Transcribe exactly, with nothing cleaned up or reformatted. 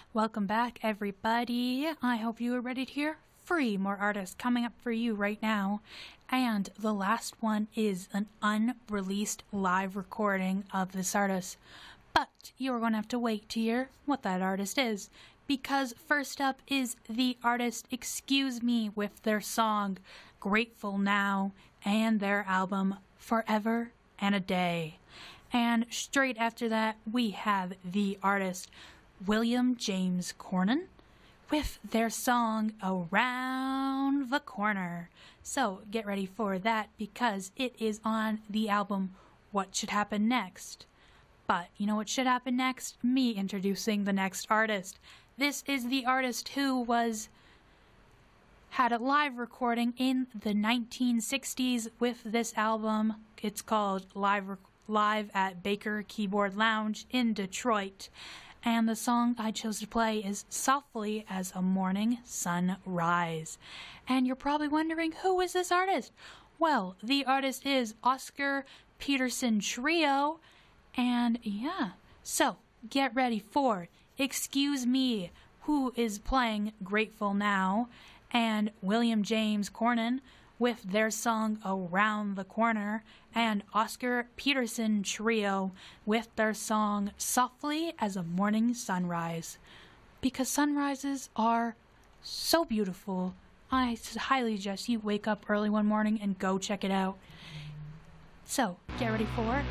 Welcome back, everybody. I hope you are ready to hear three more artists coming up for you right now. And the last one is an unreleased live recording of this artist. But you're going to have to wait to hear what that artist is. Because first up is the artist Excuse Me with their song Grateful Now and their album Forever and a Day. And straight after that, we have the artist William James Cornen with their song Around the Corner. So get ready for that because it is on the album What Should Happen Next. But you know what should happen next? Me introducing the next artist. This is the artist who was had a live recording in the nineteen sixties with this album. It's called Live Live at Baker Keyboard Lounge in Detroit. And the song I chose to play is Softly as a Morning Sunrise. And you're probably wondering, who is this artist? Well, the artist is Oscar Peterson Trio. And yeah, so get ready for Excuse Me, who is playing Grateful Now, and William James Cornen with their song Around the Corner, and Oscar Peterson Trio with their song Softly as a Morning Sunrise. Because sunrises are so beautiful, I highly suggest you wake up early one morning and go check it out. So, get ready for